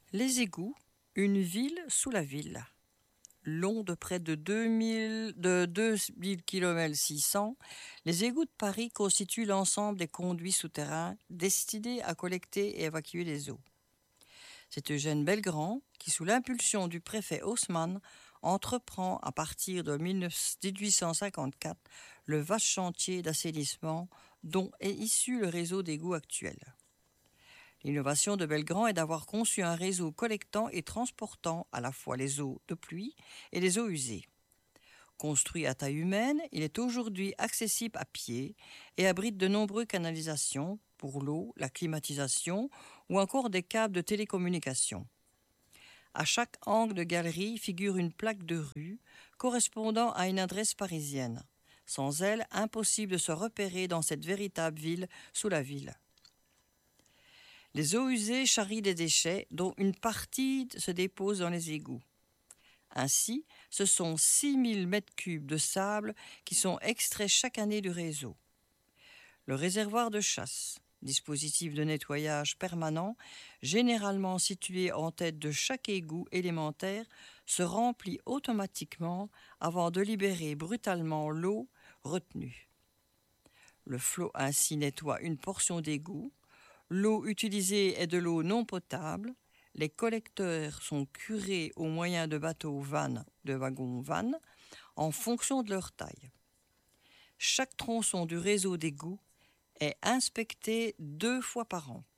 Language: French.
Les égouts, une ville sous la ville. Long de près de 2000 km 600, les égouts de Paris constituent l'ensemble des conduits souterrains destinés à collecter et évacuer les eaux. C'est Eugène Belgrand qui, sous l'impulsion du préfet Haussmann, entreprend à partir de 1854 le vaste chantier d'assainissement dont est issu le réseau d'égouts actuel. L'innovation de Belgrand est d'avoir conçu un réseau collectant et transportant à la fois les eaux de pluie et les eaux usées. Construit à taille humaine, il est aujourd'hui accessible à pied et abrite de nombreuses canalisations pour l'eau, la climatisation ou encore des câbles de télécommunication. À chaque angle de galerie figure une plaque de rue correspondant à une adresse parisienne. Sans elle, impossible de se repérer dans cette véritable ville sous la ville. Les eaux usées charrient des déchets dont une partie se dépose dans les égouts. Ainsi, ce sont 6000 m3 de sable qui sont extraits chaque année du réseau. Le réservoir de chasse, dispositif de nettoyage permanent, généralement situé en tête de chaque égout élémentaire, se remplit automatiquement avant de libérer brutalement l'eau retenue. Le flot ainsi nettoie une portion d'égout. L'eau utilisée est de l'eau non potable. Les collecteurs sont curés au moyen de bateaux-vannes, de wagons-vannes, en fonction de leur taille. Chaque tronçon du réseau d'égouts est inspecté 2 fois par an.